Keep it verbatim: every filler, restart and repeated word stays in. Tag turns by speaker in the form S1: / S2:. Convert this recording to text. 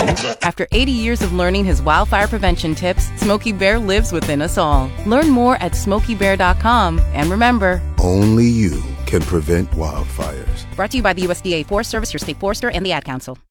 S1: After eighty years of learning his wildfire prevention tips, Smokey Bear lives within us all. Learn more at smokey bear dot com. And remember,
S2: only you can prevent wildfires.
S1: Brought to you by the U S D A Forest Service, your state forester, and the Ad Council.